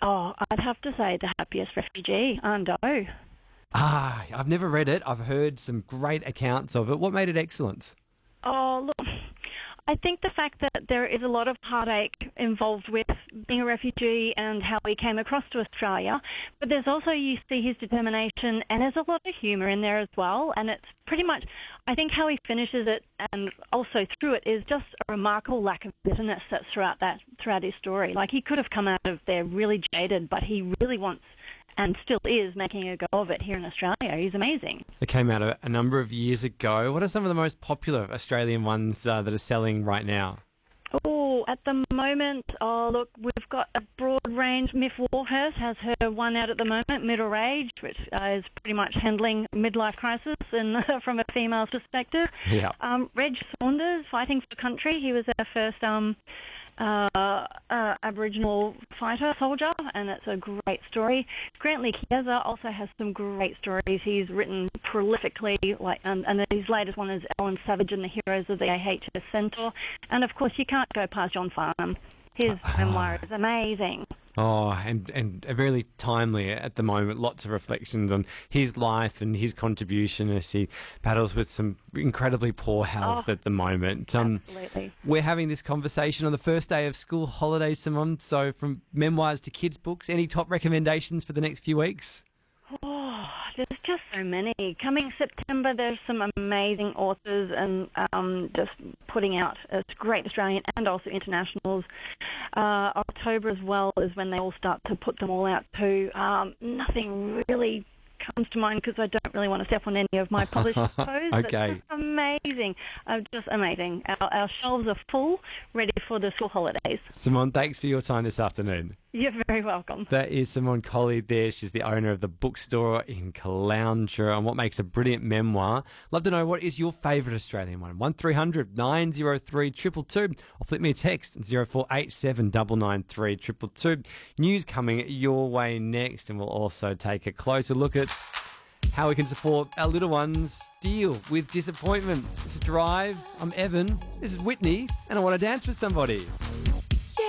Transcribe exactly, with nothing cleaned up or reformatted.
Oh, I'd have to say The Happiest Refugee, Ando. Ah, I've never read it. I've heard some great accounts of it. What made it excellent? Oh, look, I think the fact that there is a lot of heartache involved with being a refugee and how he came across to Australia, but there's also, you see his determination, and there's a lot of humour in there as well, and it's pretty much, I think how he finishes it and also through it is just a remarkable lack of bitterness that's throughout that throughout his story. Like, he could have come out of there really jaded, but he really wants and still is making a go of it here in Australia. He's amazing. It came out a, a number of years ago. What are some of the most popular Australian ones uh, that are selling right now? Oh, at the moment, oh, look, we've got a broad range. Miff Warhurst has her one out at the moment, Middle Age, which uh, is pretty much handling midlife crisis and from a female's perspective. Yeah. Um, Reg Saunders, Fighting for Country. He was our first um, uh, uh, Aboriginal fighter, soldier, and it's a great story. Grant Chiesa also has some great stories. He's written prolifically, like, and, and his latest one is Ellen Savage and the Heroes of the A H S Centaur. And, of course, you can't go past John Farnham. His memoir is amazing. Oh, and, and really timely at the moment. Lots of reflections on his life and his contribution as he battles with some incredibly poor health Oh, at the moment. Um, absolutely. We're having this conversation on the first day of school holidays, Simone. So from memoirs to kids' books, any top recommendations for the next few weeks? Oh, there's just so many. Coming September, there's some amazing authors and um, just putting out uh, great Australian and also internationals. Uh, October as well is when they all start to put them all out too. Um, nothing really comes to mind because I don't really want to step on any of my publishers' toes. Okay. It's just amazing. Uh, just amazing. Our, our shelves are full, ready for the school holidays. Simone, thanks for your time this afternoon. You're very welcome. That is Simone Colley there. She's the owner of the bookstore in Caloundra and what makes a brilliant memoir. Love to know, what is your favourite Australian one? one three hundred nine oh three two two two or flip me a text zero four eight seven nine nine three two two two. News coming your way next, and we'll also take a closer look at how we can support our little ones deal with disappointment. This is Drive. I'm Evan. This is Whitney, and I want to dance with somebody.